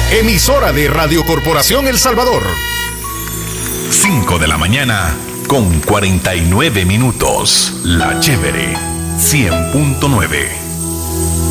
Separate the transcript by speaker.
Speaker 1: emisora de Radio Corporación El Salvador. 5 de la mañana con 49 minutos. La Chévere 100.9.